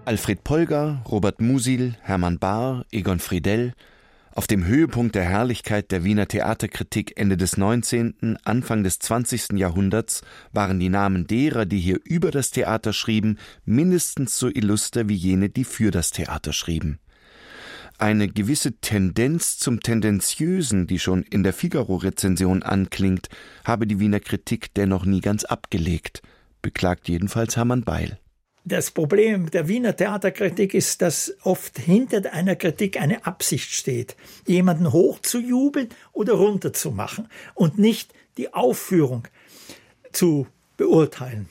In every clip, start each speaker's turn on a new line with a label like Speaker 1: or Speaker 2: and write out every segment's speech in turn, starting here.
Speaker 1: Alfred Polger, Robert Musil, Hermann Bahr, Egon Friedell. Auf dem Höhepunkt der Herrlichkeit der Wiener Theaterkritik Ende des 19., Anfang des 20. Jahrhunderts waren die Namen derer, die hier über das Theater schrieben, mindestens so illuster wie jene, die für das Theater schrieben. Eine gewisse Tendenz zum Tendenziösen, die schon in der Figaro-Rezension anklingt, habe die Wiener Kritik dennoch nie ganz abgelegt, beklagt jedenfalls Hermann Beil.
Speaker 2: Das Problem der Wiener Theaterkritik ist, dass oft hinter einer Kritik eine Absicht steht, jemanden hochzujubeln oder runterzumachen und nicht die Aufführung zu beurteilen.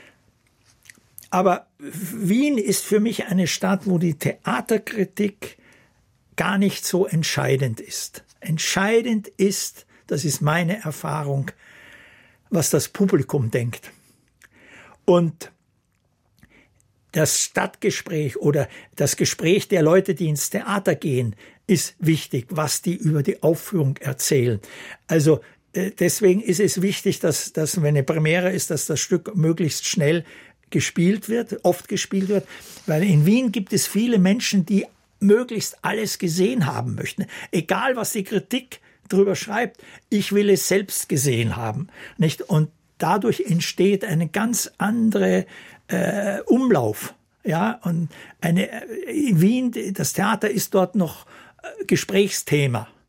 Speaker 2: Aber Wien ist für mich eine Stadt, wo die Theaterkritik gar nicht so entscheidend ist. Entscheidend ist, das ist meine Erfahrung, was das Publikum denkt. Und das Stadtgespräch oder das Gespräch der Leute, die ins Theater gehen, ist wichtig, was die über die Aufführung erzählen. Also deswegen ist es wichtig, dass wenn eine Premiere ist, dass das Stück möglichst schnell gespielt wird, oft gespielt wird, weil in Wien gibt es viele Menschen, die möglichst alles gesehen haben möchten. Egal, was die Kritik drüber schreibt, ich will es selbst gesehen haben, nicht? Und dadurch entsteht eine ganz andere Umlauf. Ja, und in Wien, das Theater ist dort noch Gesprächsthema.